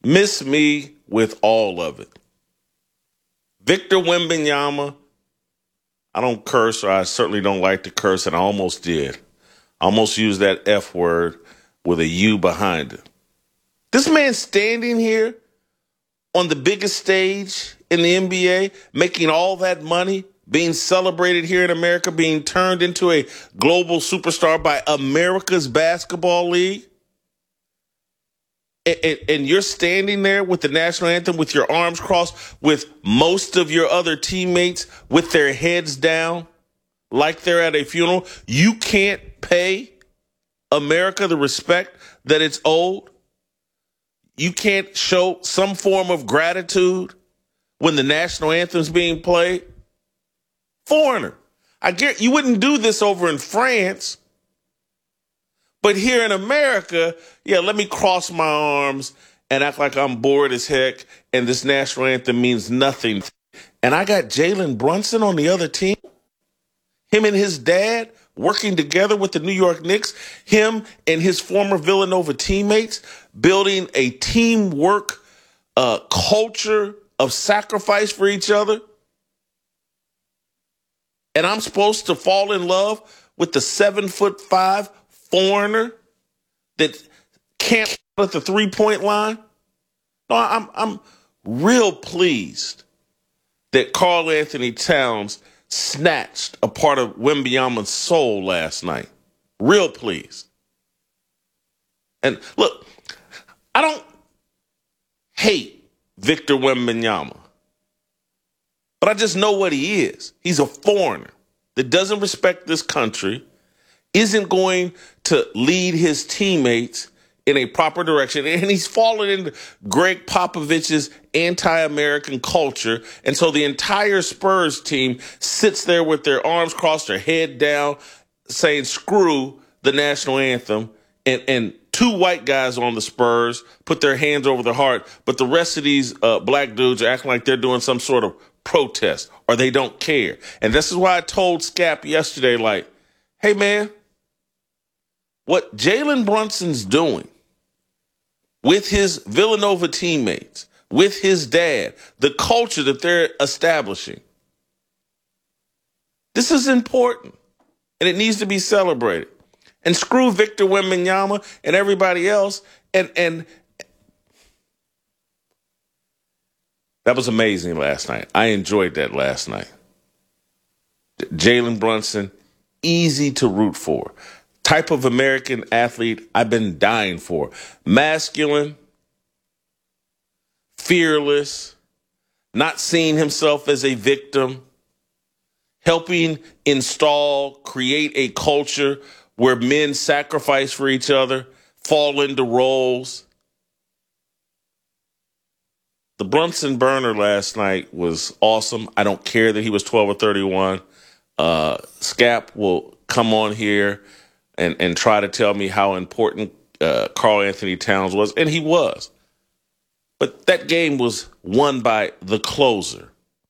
Miss me with all of it. Victor Wembanyama, I don't curse, or I certainly don't like to curse, and I almost did. I almost used that F word with a U behind it. This man standing here on the biggest stage in the NBA, making all that money, being celebrated here in America, being turned into a global superstar by America's Basketball League. And you're standing there with the national anthem with your arms crossed, with most of your other teammates with their heads down like they're at a funeral. You can't pay America the respect that it's owed. You can't show some form of gratitude when the national anthem's being played. Foreigner, I get you wouldn't do this over in France. But here in America, yeah, let me cross my arms and act like I'm bored as heck and this national anthem means nothing. And I got Jalen Brunson on the other team. Him and his dad working together with the New York Knicks. Him and his former Villanova teammates building a teamwork culture of sacrifice for each other. And I'm supposed to fall in love with the 7'5" foreigner that can't at the 3-point line. No, I'm real pleased that Karl Anthony Towns snatched a part of Wembanyama's soul last night. Real pleased. And look, I don't hate Victor Wembanyama, but I just know what he is. He's a foreigner that doesn't respect this country, isn't going to lead his teammates in a proper direction. And he's fallen into Greg Popovich's anti-American culture. And so the entire Spurs team sits there with their arms crossed, their head down, saying, screw the national anthem. And two white guys on the Spurs put their hands over their heart. But the rest of these black dudes are acting like they're doing some sort of protest or they don't care. And this is why I told Scap yesterday, like, hey, man, what Jalen Brunson's doing with his Villanova teammates, with his dad, the culture that they're establishing, this is important, and it needs to be celebrated. And screw Victor Wembanyama and everybody else. And that was amazing last night. I enjoyed that last night. Jalen Brunson, easy to root for. Type of American athlete I've been dying for. Masculine, fearless, not seeing himself as a victim, helping install, create a culture where men sacrifice for each other, fall into roles. The Brunson burner last night was awesome. I don't care that he was 12 or 31. Scap will come on here and try to tell me how important Karl Anthony Towns was, and he was. But that game was won by the closer.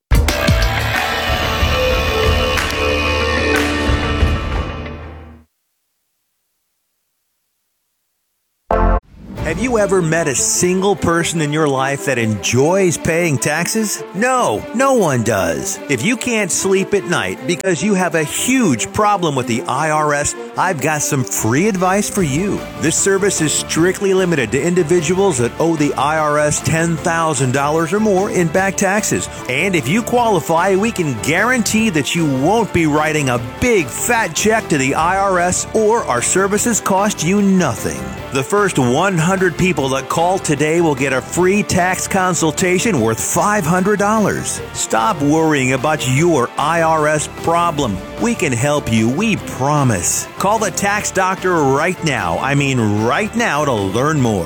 Have you ever met a single person in your life that enjoys paying taxes? No, no one does. If you can't sleep at night because you have a huge problem with the IRS, I've got some free advice for you. This service is strictly limited to individuals that owe the IRS $10,000 or more in back taxes. And if you qualify, we can guarantee that you won't be writing a big fat check to the IRS, or our services cost you nothing. The first 100 people that call today will get a free tax consultation worth $500. Stop worrying about your IRS problem. We can help you, we promise. Call the tax doctor right now. I mean right now, to learn more.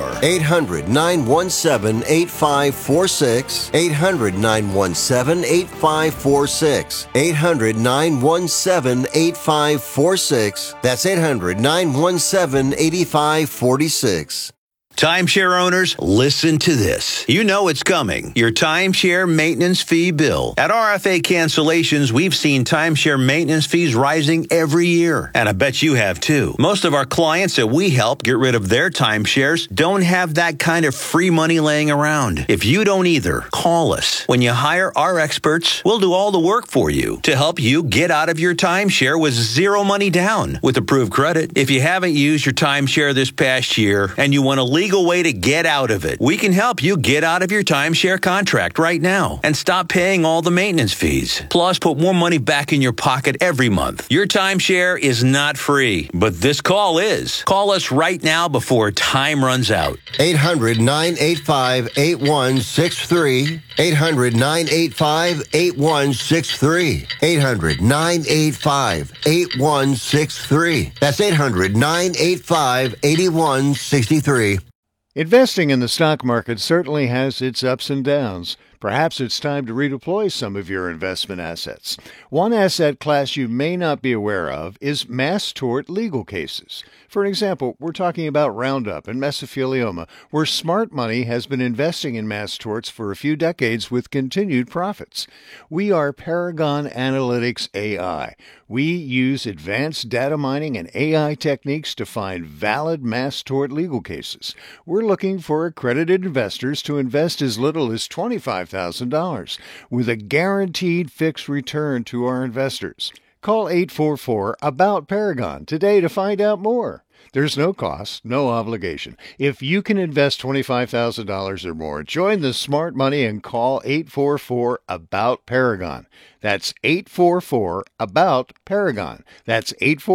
800-917-8546. 800-917-8546. 800-917-8546. That's 800-917-8546. Timeshare owners, listen to this. You know it's coming. Your timeshare maintenance fee bill. At RFA Cancellations, we've seen timeshare maintenance fees rising every year. And I bet you have too. Most of our clients that we help get rid of their timeshares don't have that kind of free money laying around. If you don't either, call us. When you hire our experts, we'll do all the work for you to help you get out of your timeshare with zero money down with approved credit. If you haven't used your timeshare this past year and you want a legal way to get out of it, we can help you get out of your timeshare contract right now and stop paying all the maintenance fees. Plus, put more money back in your pocket every month. Your timeshare is not free, but this call is. Call us right now before time runs out. 800-985-8163. 800-985-8163. 800-985-8163. That's 800-985-8163. Investing in the stock market certainly has its ups and downs. Perhaps it's time to redeploy some of your investment assets. One asset class you may not be aware of is mass tort legal cases. For example, we're talking about Roundup and mesothelioma, where smart money has been investing in mass torts for a few decades with continued profits. We are Paragon Analytics AI. We use advanced data mining and AI techniques to find valid mass tort legal cases. We're looking for accredited investors to invest as little as $25,000 with a guaranteed fixed return to our investors. Call 844-ABOUT-PARAGON today to find out more. There's no cost, no obligation. If you can invest $25,000 or more, join the smart money and call 844-ABOUT-PARAGON. That's 844-ABOUT-PARAGON. That's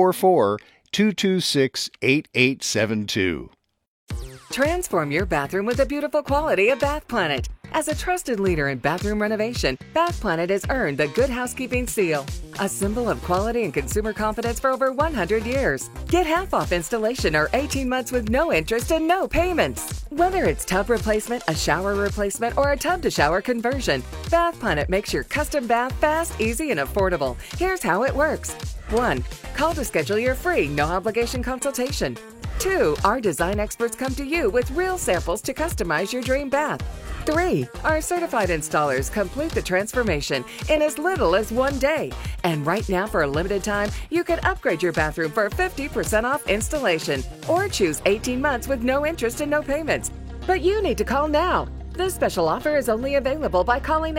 844-226-8872. Transform your bathroom with the beautiful quality of Bath Planet. As a trusted leader in bathroom renovation, Bath Planet has earned the Good Housekeeping seal, a symbol of quality and consumer confidence for over 100 years. Get half off installation or 18 months with no interest and no payments. Whether it's tub replacement, a shower replacement, or a tub-to-shower conversion, Bath Planet makes your custom bath fast, easy, and affordable. Here's how it works. 1. Call to schedule your free, no-obligation consultation. 2. Our design experts come to you with real samples to customize your dream bath. 3. Our certified installers complete the transformation in as little as 1 day. And right now, for a limited time, you can upgrade your bathroom for 50% off installation or choose 18 months with no interest and no payments. But you need to call now. This special offer is only available by calling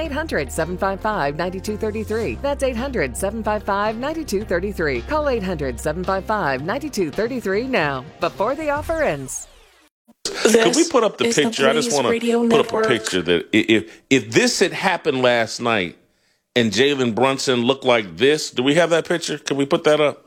800-755-9233. That's 800-755-9233. Call 800-755-9233 now, before the offer ends. Can we put up the picture? I just want to put up a picture that if this had happened last night and Jalen Brunson looked like this, do we have that picture? Can we put that up?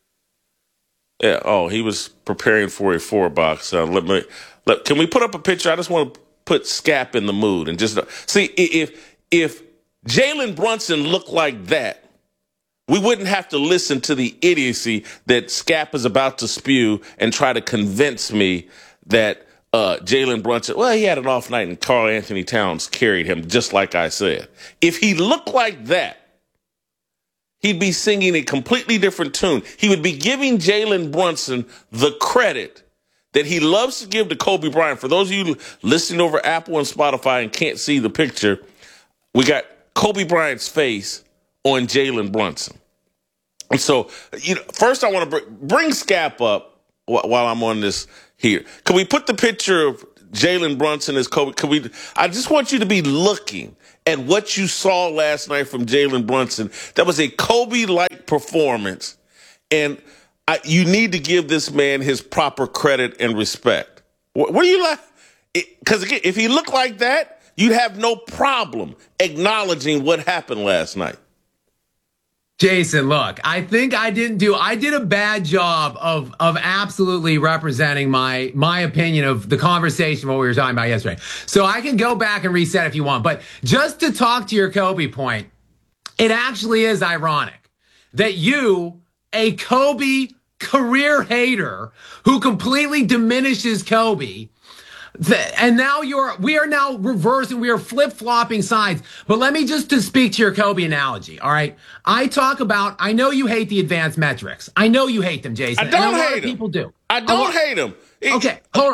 Yeah. Oh, he was preparing for a 4-box. Can we put up a picture? I just want to put Scap in the mood and just see if Jalen Brunson looked like that, we wouldn't have to listen to the idiocy that Scap is about to spew and try to convince me that Jalen Brunson, well, he had an off night and Karl Anthony Towns carried him, just like I said. If he looked like that, he'd be singing a completely different tune. He would be giving Jalen Brunson the credit that he loves to give to Kobe Bryant. For those of you listening over Apple and Spotify and can't see the picture, we got Kobe Bryant's face on Jalen Brunson. And so, first I want to bring Scap up while I'm on this here. Can we put the picture of Jalen Brunson as Kobe? I just want you to be looking at what you saw last night from Jalen Brunson. That was a Kobe-like performance, and you need to give this man his proper credit and respect. What are you like? Because again, if he looked like that, you'd have no problem acknowledging what happened last night. Jason, look, I think I did a bad job of absolutely representing my opinion of the conversation, what we were talking about yesterday. So I can go back and reset if you want. But just to talk to your Kobe point, it actually is ironic that you, a Kobe career hater who completely diminishes Kobe, and now we are now reversing, we are flip-flopping sides. But let me just to speak to your Kobe analogy, all right? I know you hate the advanced metrics. I know you hate them, Jason. I don't hate them. People do. I don't hate them. Okay, hold on.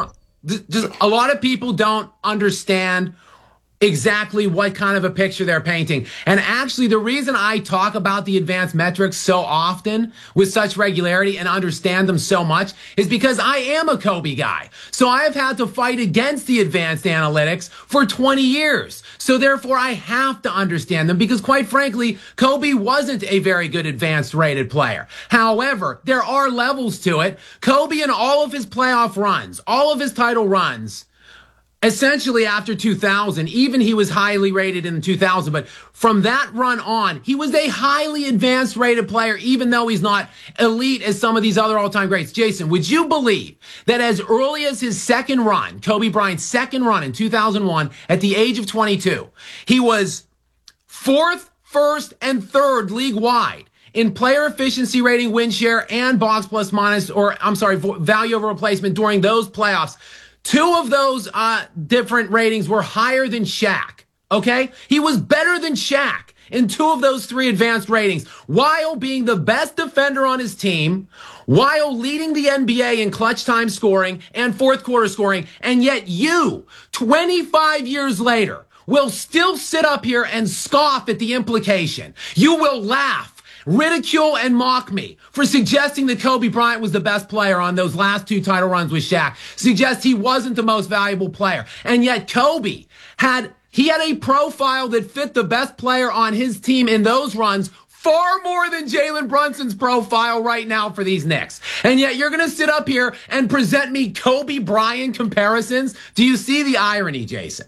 just a lot of people don't understand exactly what kind of a picture they're painting. And actually, the reason I talk about the advanced metrics so often with such regularity and understand them so much is because I am a Kobe guy. So I have had to fight against the advanced analytics for 20 years. So therefore, I have to understand them because quite frankly, Kobe wasn't a very good advanced rated player. However, there are levels to it. Kobe in all of his playoff runs, all of his title runs, essentially after 2000, even he was highly rated in 2000, but from that run on, he was a highly advanced rated player, even though he's not elite as some of these other all-time greats. Jason, would you believe that as early as his second run, Kobe Bryant's second run in 2001, at the age of 22, he was fourth, first, and third league-wide in player efficiency rating, win share, and box plus minus, value over replacement during those playoffs. Two of those different ratings were higher than Shaq, okay? He was better than Shaq in two of those three advanced ratings, while being the best defender on his team, while leading the NBA in clutch time scoring and fourth quarter scoring, and yet you, 25 years later, will still sit up here and scoff at the implication. You will laugh, ridicule, and mock me for suggesting that Kobe Bryant was the best player on those last two title runs with Shaq, suggest he wasn't the most valuable player. And yet Kobe had a profile that fit the best player on his team in those runs far more than Jalen Brunson's profile right now for these Knicks. And yet you're going to sit up here and present me Kobe Bryant comparisons? Do you see the irony, Jason?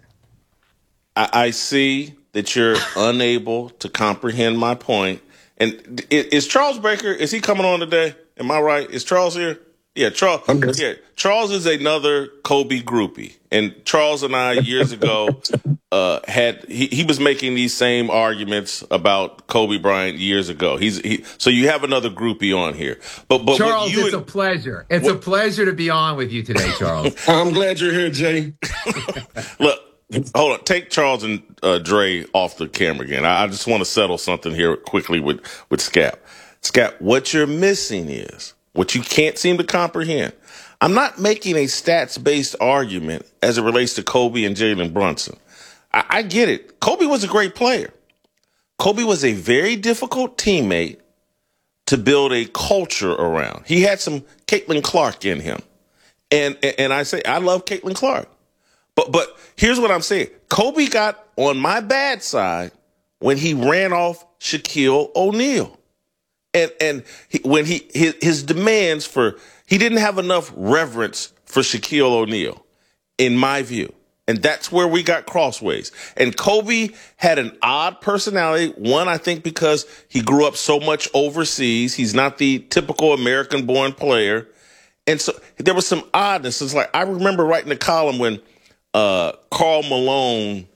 I see that you're unable to comprehend my point. And is Charles Baker, is he coming on today? Am I right? Is Charles here? Yeah, Charles. Yeah, Charles is another Kobe groupie. And Charles and I years ago he was making these same arguments about Kobe Bryant years ago. So you have another groupie on here. But Charles, it's a pleasure. It's a pleasure to be on with you today, Charles. I'm glad you're here, Jay. Look. Hold on. Take Charles and Dre off the camera again. I just want to settle something here quickly with Scap. Scap, what you're missing is what you can't seem to comprehend. I'm not making a stats-based argument as it relates to Kobe and Jalen Brunson. I get it. Kobe was a great player. Kobe was a very difficult teammate to build a culture around. He had some Caitlin Clark in him. And I say, I love Caitlin Clark. But here's what I'm saying. Kobe got on my bad side when he ran off Shaquille O'Neal. And his demands he didn't have enough reverence for Shaquille O'Neal, in my view. And that's where we got crossways. And Kobe had an odd personality. One, I think because he grew up so much overseas. He's not the typical American-born player. And so there was some oddness. It's like I remember writing a column when Karl Malone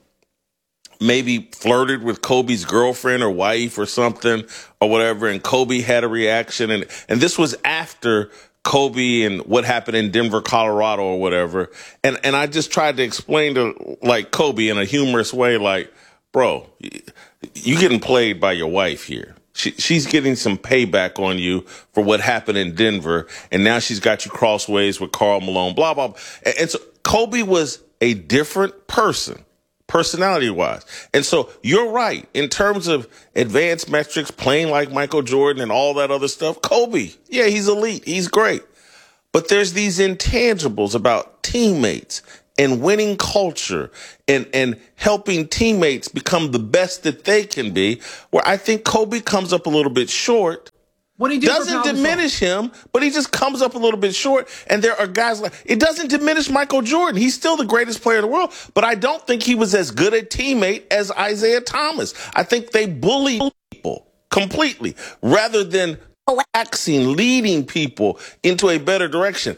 maybe flirted with Kobe's girlfriend or wife or something or whatever, and Kobe had a reaction. And this was after Kobe and what happened in Denver, Colorado or whatever. And I just tried to explain to like Kobe in a humorous way, like, bro, you getting played by your wife here. She's getting some payback on you for what happened in Denver, and now she's got you crossways with Karl Malone, blah, blah, blah. And so Kobe was a different person, personality-wise. And so you're right. In terms of advanced metrics, playing like Michael Jordan and all that other stuff, Kobe, yeah, he's elite. He's great. But there's these intangibles about teammates and winning culture and helping teammates become the best that they can be, where I think Kobe comes up a little bit short. What he doesn't diminish him, but he just comes up a little bit short. And there are guys like, it doesn't diminish Michael Jordan. He's still the greatest player in the world, but I don't think he was as good a teammate as Isaiah Thomas. I think they bully people completely rather than coaxing, leading people into a better direction.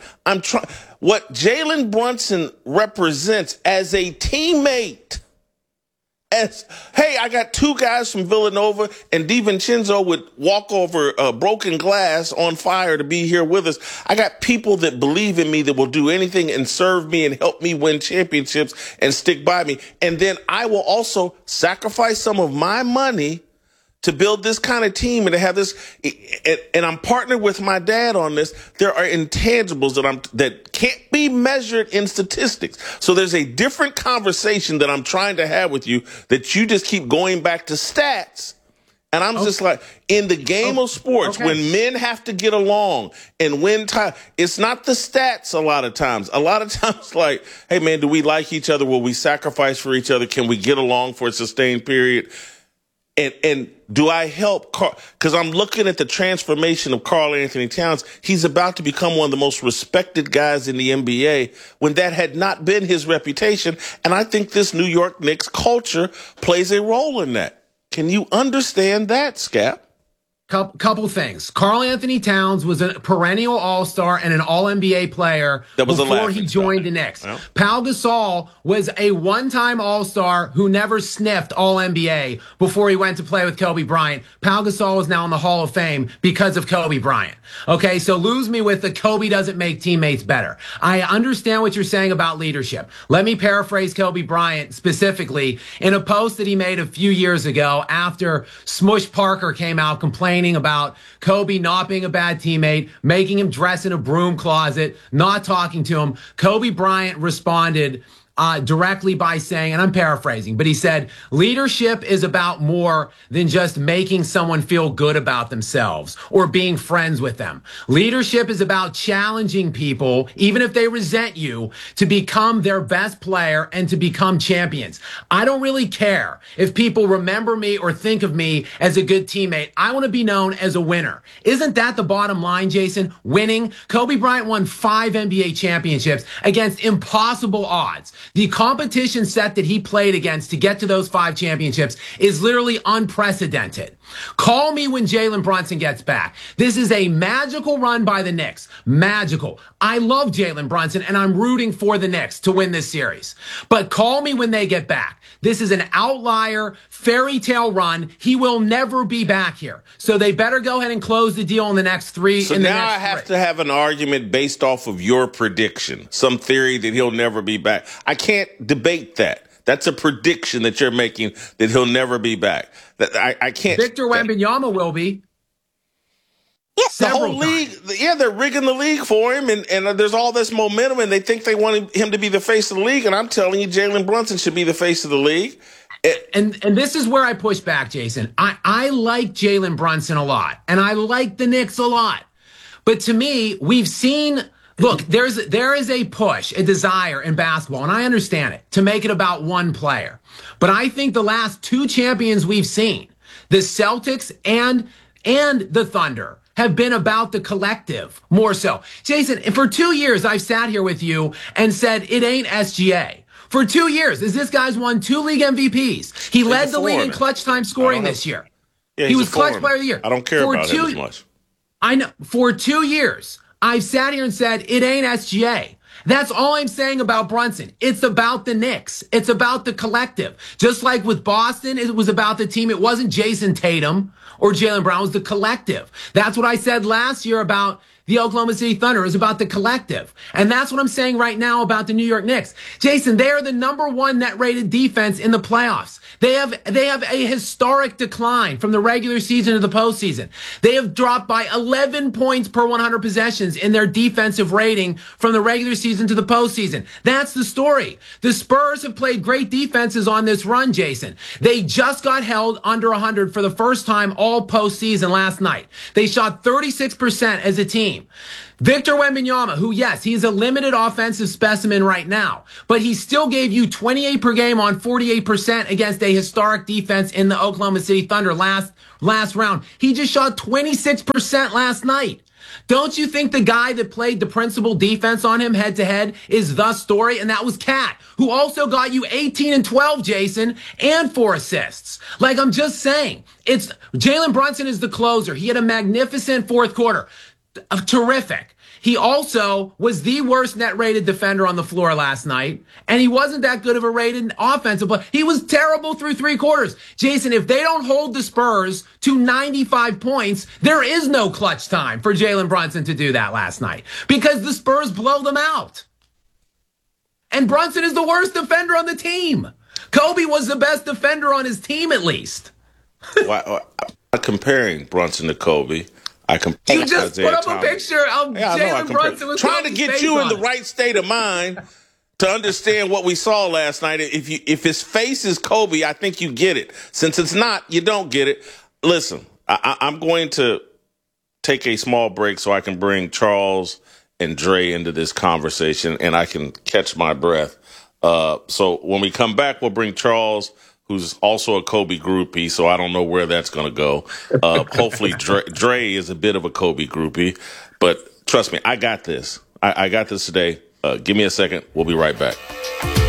What Jalen Brunson represents as a teammate, hey, I got two guys from Villanova, and DiVincenzo would walk over broken glass on fire to be here with us. I got people that believe in me, that will do anything and serve me and help me win championships and stick by me. And then I will also sacrifice some of my money to build this kind of team and to have this, and I'm partnered with my dad on this. There are intangibles that can't be measured in statistics. So there's a different conversation that I'm trying to have with you that you just keep going back to stats. And I'm just like, in the game of sports, when men have to get along and win time, it's not the stats a lot of times. A lot of times, like, hey, man, do we like each other? Will we sacrifice for each other? Can we get along for a sustained period? And do I help? Because I'm looking at the transformation of Karl Anthony Towns. He's about to become one of the most respected guys in the NBA when that had not been his reputation. And I think this New York Knicks culture plays a role in that. Can you understand that, Scap? Couple things. Karl Anthony Towns was a perennial all-star and an all-NBA player before he joined the Knicks. Well, Pau Gasol was a one-time all-star who never sniffed all-NBA before he went to play with Kobe Bryant. Pau Gasol is now in the Hall of Fame because of Kobe Bryant. Okay, so lose me with the Kobe doesn't make teammates better. I understand what you're saying about leadership. Let me paraphrase Kobe Bryant specifically in a post that he made a few years ago after Smush Parker came out complaining about Kobe not being a bad teammate, making him dress in a broom closet, not talking to him. Kobe Bryant responded directly by saying, and I'm paraphrasing, but he said, leadership is about more than just making someone feel good about themselves or being friends with them. Leadership is about challenging people, even if they resent you, to become their best player and to become champions. I don't really care if people remember me or think of me as a good teammate. I want to be known as a winner. Isn't that the bottom line, Jason? Winning. Kobe Bryant won 5 NBA championships against impossible odds. The competition set that he played against to get to those 5 championships is literally unprecedented. Call me when Jalen Brunson gets back. This is a magical run by the Knicks. Magical. I love Jalen Brunson, and I'm rooting for the Knicks to win this series. But call me when they get back. This is an outlier fairy tale run. He will never be back here. So they better go ahead and close the deal in the next 3. So now I have to have an argument based off of your prediction, some theory that he'll never be back. I can't debate that. That's a prediction that you're making that he'll never be back. That I can't. Victor Wembanyama will be. Yeah, the whole league. Yeah, they're rigging the league for him, and there's all this momentum, and they think they want him to be the face of the league. And I'm telling you, Jalen Brunson should be the face of the league. And this is where I push back, Jason. I like Jalen Brunson a lot, and I like the Knicks a lot. But to me, we've seen. Look, there is a push, a desire in basketball, and I understand it, to make it about one player. But I think the last 2 champions we've seen, the Celtics and the Thunder, have been about the collective more so. Jason, for 2 years, I've sat here with you and said it ain't SGA. For 2 years, this guy's won 2 league MVPs. He led the league in clutch time scoring this year. Yeah, he was clutch player of the year. I don't care about him as much. I know. For 2 years, I've sat here and said, it ain't SGA. That's all I'm saying about Brunson. It's about the Knicks. It's about the collective. Just like with Boston, it was about the team. It wasn't Jason Tatum or Jaylen Brown. It was the collective. That's what I said last year about the Oklahoma City Thunder. It was about the collective. And that's what I'm saying right now about the New York Knicks. Jason, they are the #1 net rated defense in the playoffs. They have a historic decline from the regular season to the postseason. They have dropped by 11 points per 100 possessions in their defensive rating from the regular season to the postseason. That's the story. The Spurs have played great defenses on this run, Jason. They just got held under 100 for the first time all postseason last night. They shot 36% as a team. Victor Wembanyama, who, yes, he's a limited offensive specimen right now, but he still gave you 28 per game on 48% against a historic defense in the Oklahoma City Thunder last round. He just shot 26% last night. Don't you think the guy that played the principal defense on him head-to-head is the story? And that was Cat, who also got you 18 and 12, Jason, and 4 assists. Like, I'm just saying, Jalen Brunson is the closer. He had a magnificent fourth quarter. Terrific. He also was the worst net rated defender on the floor last night, and he wasn't that good of a rated offensive player. He was terrible through 3 quarters. Jason, if they don't hold the Spurs to 95 points, there is no clutch time for Jalen Brunson to do that last night because the Spurs blow them out. And Brunson is the worst defender on the team. Kobe was the best defender on his team, at least. not comparing Brunson to Kobe. I compare You just Isaiah put up Thomas. a picture of Yeah, I know, I Jalen compare. Brunson with Trying to Kobe's get face you in on the it. right state of mind to understand what we saw last night. If his face is Kobe, I think you get it. Since it's not, you don't get it. Listen, I'm going to take a small break so I can bring Charles and Dre into this conversation and I can catch my breath. So when we come back, we'll bring Charles, who's also a Kobe groupie, so I don't know where that's going to go. Hopefully Dre is a bit of a Kobe groupie, but trust me, I got this. I got this today. Give me a second. We'll be right back.